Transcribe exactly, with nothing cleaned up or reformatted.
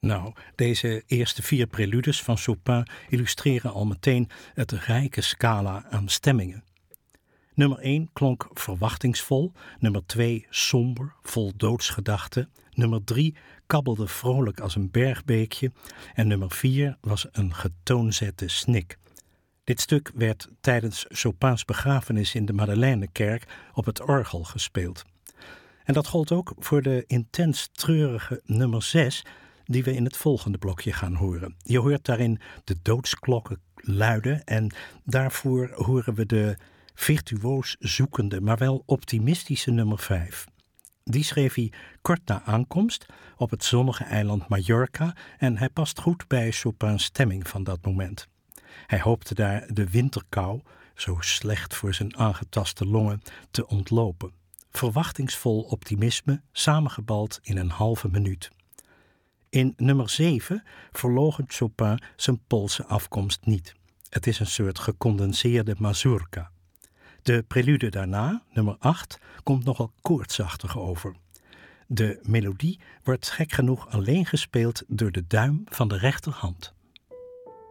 Nou, deze eerste vier preludes van Chopin illustreren al meteen het rijke scala aan stemmingen. Nummer één klonk verwachtingsvol, nummer twee somber, vol doodsgedachten, nummer drie kabbelde vrolijk als een bergbeekje en nummer vier was een getoonzette snik. Dit stuk werd tijdens Chopins begrafenis in de Madeleinekerk op het orgel gespeeld. En dat gold ook voor de intens treurige nummer zes, die we in het volgende blokje gaan horen. Je hoort daarin de doodsklokken luiden en daarvoor horen we de virtuoos zoekende, maar wel optimistische nummer vijf. Die schreef hij kort na aankomst op het zonnige eiland Mallorca en hij past goed bij Chopins stemming van dat moment. Hij hoopte daar de winterkou, zo slecht voor zijn aangetaste longen, te ontlopen. Verwachtingsvol optimisme, samengebald in een halve minuut. In nummer zeven verloochent Chopin zijn Poolse afkomst niet. Het is een soort gecondenseerde mazurka. De prelude daarna, nummer acht, komt nogal koortsachtig over. De melodie wordt gek genoeg alleen gespeeld door de duim van de rechterhand.